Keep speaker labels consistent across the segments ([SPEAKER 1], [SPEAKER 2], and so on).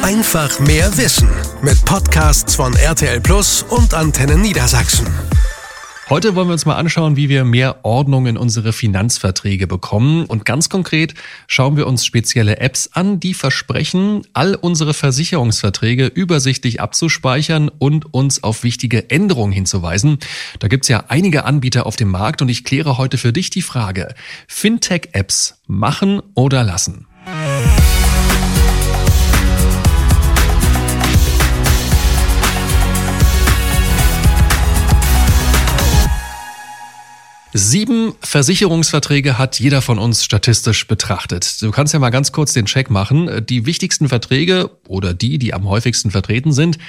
[SPEAKER 1] Einfach mehr Wissen mit Podcasts von RTL Plus und Antenne Niedersachsen.
[SPEAKER 2] Heute wollen wir uns mal anschauen, wie wir mehr Ordnung in unsere Finanzverträge bekommen. Und ganz konkret schauen wir uns spezielle Apps an, die versprechen, all unsere Versicherungsverträge übersichtlich abzuspeichern und uns auf wichtige Änderungen hinzuweisen. Da gibt's ja einige Anbieter auf dem Markt und ich kläre heute für dich die Frage: Fintech-Apps machen oder lassen? 7 Versicherungsverträge hat jeder von uns statistisch betrachtet. Du kannst ja mal ganz kurz den Check machen. Die wichtigsten Verträge oder die am häufigsten vertreten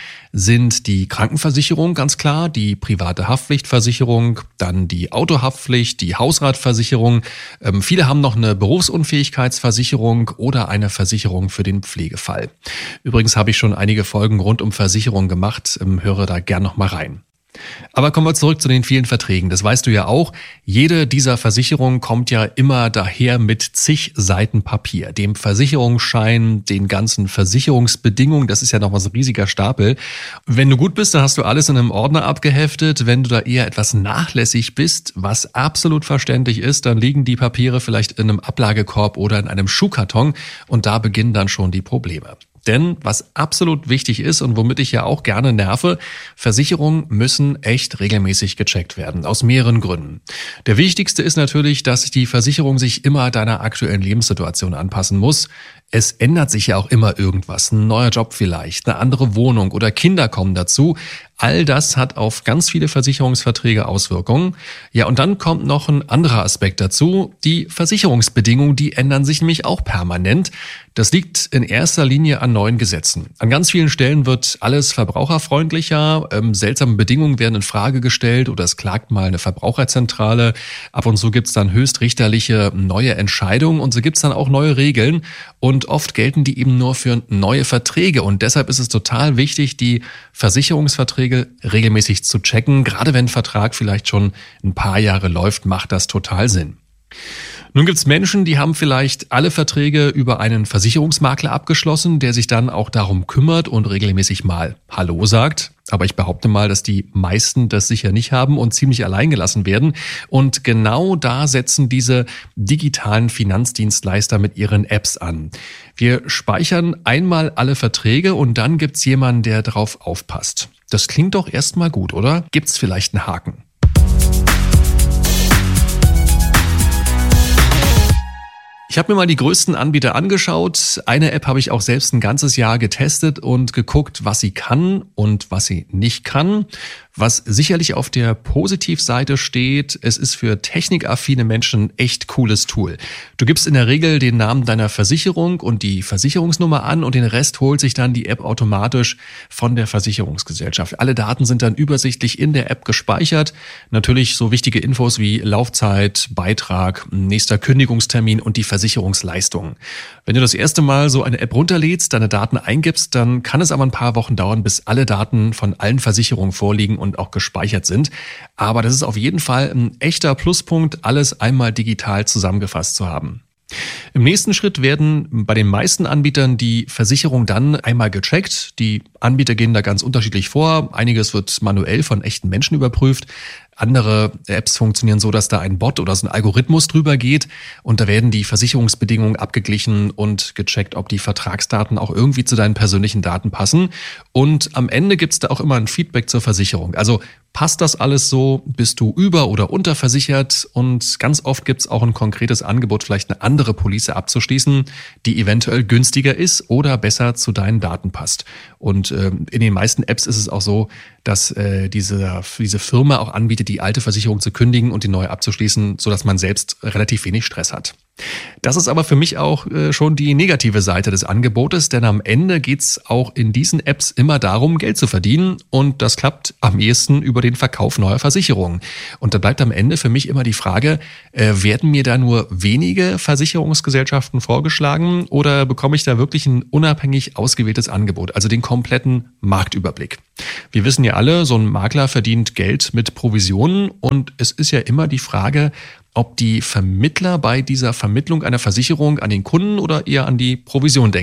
[SPEAKER 2] sind die Krankenversicherung, ganz klar, die private Haftpflichtversicherung, dann die Autohaftpflicht, die Hausratversicherung. Viele haben noch eine Berufsunfähigkeitsversicherung oder eine Versicherung für den Pflegefall. Übrigens habe ich schon einige Folgen rund um Versicherung gemacht. Höre da gern noch mal rein. Aber kommen wir zurück zu den vielen Verträgen. Das weißt du ja auch. Jede dieser Versicherungen kommt ja immer daher mit zig Seiten Papier, dem Versicherungsschein, den ganzen Versicherungsbedingungen. Das ist ja nochmal so ein riesiger Stapel. Wenn du gut bist, dann hast du alles in einem Ordner abgeheftet. Wenn du da eher etwas nachlässig bist, was absolut verständlich ist, dann liegen die Papiere vielleicht in einem Ablagekorb oder in einem Schuhkarton und da beginnen dann schon die Probleme. Denn was absolut wichtig ist und womit ich ja auch gerne nerve, Versicherungen müssen echt regelmäßig gecheckt werden, aus mehreren Gründen. Der wichtigste ist natürlich, dass die Versicherung sich immer deiner aktuellen Lebenssituation anpassen muss. Es ändert sich ja auch immer irgendwas, ein neuer Job vielleicht, eine andere Wohnung oder Kinder kommen dazu. All das hat auf ganz viele Versicherungsverträge Auswirkungen. Ja, und dann kommt noch ein anderer Aspekt dazu. Die Versicherungsbedingungen, die ändern sich nämlich auch permanent. Das liegt in erster Linie an neuen Gesetzen. An ganz vielen Stellen wird alles verbraucherfreundlicher, seltsame Bedingungen werden in Frage gestellt oder es klagt mal eine Verbraucherzentrale. Ab und zu gibt's dann höchstrichterliche neue Entscheidungen und so gibt's dann auch neue Regeln. Und oft gelten die eben nur für neue Verträge. Und deshalb ist es total wichtig, die Versicherungsverträge regelmäßig zu checken. Gerade wenn ein Vertrag vielleicht schon ein paar Jahre läuft, macht das total Sinn. Nun gibt's Menschen, die haben vielleicht alle Verträge über einen Versicherungsmakler abgeschlossen, der sich dann auch darum kümmert und regelmäßig mal Hallo sagt. Aber ich behaupte mal, dass die meisten das sicher nicht haben und ziemlich allein gelassen werden. Und genau da setzen diese digitalen Finanzdienstleister mit ihren Apps an. Wir speichern einmal alle Verträge und dann gibt's jemanden, der drauf aufpasst. Das klingt doch erstmal gut, oder? Gibt's vielleicht einen Haken? Ich habe mir mal die größten Anbieter angeschaut. Eine App habe ich auch selbst ein ganzes Jahr getestet und geguckt, was sie kann und was sie nicht kann. Was sicherlich auf der Positivseite steht, es ist für technikaffine Menschen ein echt cooles Tool. Du gibst in der Regel den Namen deiner Versicherung und die Versicherungsnummer an und den Rest holt sich dann die App automatisch von der Versicherungsgesellschaft. Alle Daten sind dann übersichtlich in der App gespeichert. Natürlich so wichtige Infos wie Laufzeit, Beitrag, nächster Kündigungstermin und die Versicherungsleistungen. Wenn du das erste Mal so eine App runterlädst, deine Daten eingibst, dann kann es aber ein paar Wochen dauern, bis alle Daten von allen Versicherungen vorliegen und auch gespeichert sind. Aber das ist auf jeden Fall ein echter Pluspunkt, alles einmal digital zusammengefasst zu haben. Im nächsten Schritt werden bei den meisten Anbietern die Versicherungen dann einmal gecheckt. Die Anbieter gehen da ganz unterschiedlich vor. Einiges wird manuell von echten Menschen überprüft. Andere Apps funktionieren so, dass da ein Bot oder so ein Algorithmus drüber geht und da werden die Versicherungsbedingungen abgeglichen und gecheckt, ob die Vertragsdaten auch irgendwie zu deinen persönlichen Daten passen. Und am Ende gibt's da auch immer ein Feedback zur Versicherung. Also passt das alles so? Bist du über- oder unterversichert? Und ganz oft gibt's auch ein konkretes Angebot, vielleicht eine andere Police abzuschließen, die eventuell günstiger ist oder besser zu deinen Daten passt. Und in den meisten Apps ist es auch so, dass diese Firma auch anbietet, die alte Versicherung zu kündigen und die neue abzuschließen, sodass man selbst relativ wenig Stress hat. Das ist aber für mich auch schon die negative Seite des Angebotes, denn am Ende geht's auch in diesen Apps immer darum, Geld zu verdienen und das klappt am ehesten über den Verkauf neuer Versicherungen. Und da bleibt am Ende für mich immer die Frage, werden mir da nur wenige Versicherungsgesellschaften vorgeschlagen oder bekomme ich da wirklich ein unabhängig ausgewähltes Angebot, also den kompletten Marktüberblick? Wir wissen ja alle, so ein Makler verdient Geld mit Provisionen und es ist ja immer die Frage, ob die Vermittler bei dieser Vermittlung einer Versicherung an den Kunden oder eher an die Provision denken.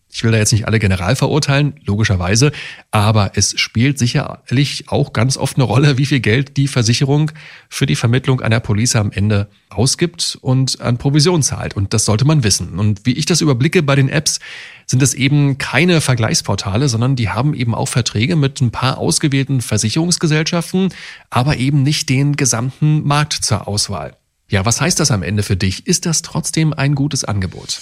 [SPEAKER 2] Ich will da jetzt nicht alle general verurteilen, logischerweise, aber es spielt sicherlich auch ganz oft eine Rolle, wie viel Geld die Versicherung für die Vermittlung einer Police am Ende ausgibt und an Provision zahlt. Und das sollte man wissen. Und wie ich das überblicke bei den Apps, sind es eben keine Vergleichsportale, sondern die haben eben auch Verträge mit ein paar ausgewählten Versicherungsgesellschaften, aber eben nicht den gesamten Markt zur Auswahl. Ja, was heißt das am Ende für dich? Ist das trotzdem ein gutes Angebot?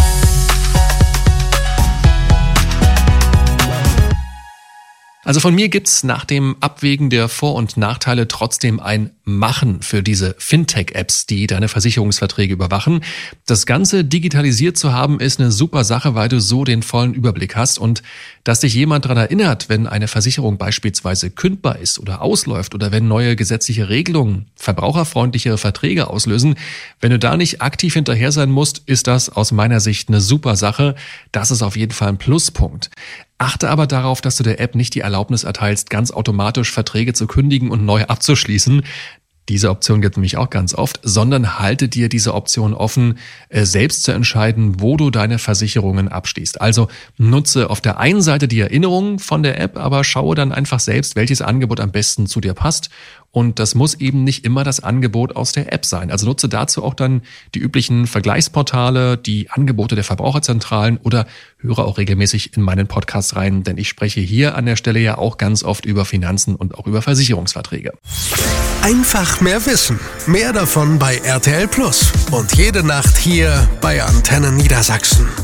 [SPEAKER 2] Also von mir gibt's nach dem Abwägen der Vor- und Nachteile trotzdem ein Machen für diese Fintech-Apps, die deine Versicherungsverträge überwachen. Das Ganze digitalisiert zu haben, ist eine super Sache, weil du so den vollen Überblick hast und dass dich jemand daran erinnert, wenn eine Versicherung beispielsweise kündbar ist oder ausläuft oder wenn neue gesetzliche Regelungen verbraucherfreundlichere Verträge auslösen. Wenn du da nicht aktiv hinterher sein musst, ist das aus meiner Sicht eine super Sache. Das ist auf jeden Fall ein Pluspunkt. Achte aber darauf, dass du der App nicht die Erlaubnis erteilst, ganz automatisch Verträge zu kündigen und neu abzuschließen. Diese Option gibt es nämlich auch ganz oft, sondern halte dir diese Option offen, selbst zu entscheiden, wo du deine Versicherungen abschließt. Also nutze auf der einen Seite die Erinnerungen von der App, aber schaue dann einfach selbst, welches Angebot am besten zu dir passt. Und das muss eben nicht immer das Angebot aus der App sein. Also nutze dazu auch dann die üblichen Vergleichsportale, die Angebote der Verbraucherzentralen oder höre auch regelmäßig in meinen Podcast rein, denn ich spreche hier an der Stelle ja auch ganz oft über Finanzen und auch über Versicherungsverträge.
[SPEAKER 1] Einfach mehr wissen. Mehr davon bei RTL Plus. Und jede Nacht hier bei Antenne Niedersachsen.